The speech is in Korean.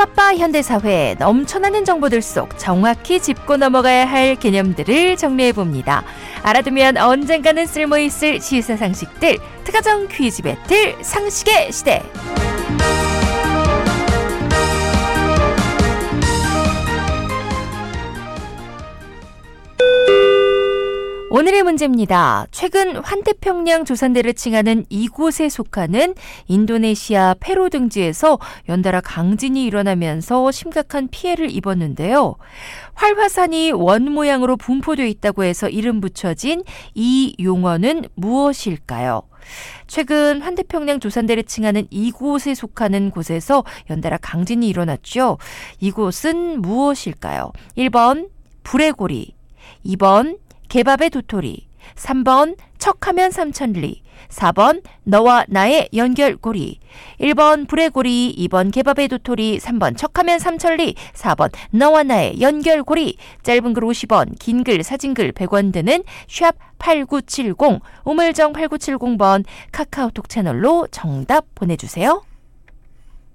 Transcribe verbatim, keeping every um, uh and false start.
빠빠빠 현대사회 넘쳐나는 정보들 속 정확히 짚고 넘어가야 할 개념들을 정리해봅니다. 알아두면 언젠가는 쓸모있을 시사상식들, 특가정 퀴즈 배틀 상식의 시대. 오늘의 문제입니다. 최근 환태평양 조산대를 칭하는 이곳에 속하는 인도네시아 페루 등지에서 연달아 강진이 일어나면서 심각한 피해를 입었는데요. 활화산이 원 모양으로 분포되어 있다고 해서 이름 붙여진 이 용어는 무엇일까요? 최근 환태평양 조산대를 칭하는 이곳에 속하는 곳에서 연달아 강진이 일어났죠. 이곳은 무엇일까요? 일 번 불의 고리, 이 번 개밥의 도토리, 삼 번 척하면 삼천리, 사 번 너와 나의 연결고리. 일 번 불의 고리, 이 번 개밥의 도토리, 삼 번 척하면 삼천리, 사 번 너와 나의 연결고리. 짧은 글 오십 원, 긴 글, 사진글 백 원 드는 샵 팔구칠공, 우물정 팔구칠공 번 카카오톡 채널로 정답 보내주세요.